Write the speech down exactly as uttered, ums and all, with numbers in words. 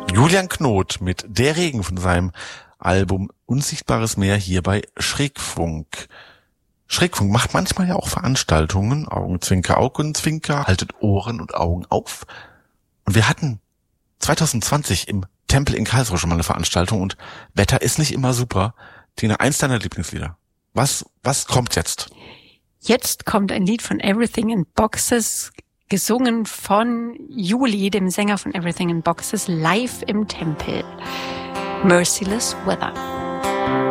Julian Knot mit Der Regen von seinem Album Unsichtbares Meer hier bei Schrägfunk. Schrägfunk macht manchmal ja auch Veranstaltungen, Augenzwinker, Augenzwinker, haltet Ohren und Augen auf. Und wir hatten zwanzig zwanzig im Tempel in Karlsruhe schon mal eine Veranstaltung und Wetter ist nicht immer super. Tina, eins deiner Lieblingslieder. Was, was kommt jetzt? Jetzt kommt ein Lied von Everything in Boxes, gesungen von Juli, dem Sänger von Everything in Boxes, live im Tempel. Merciless Weather.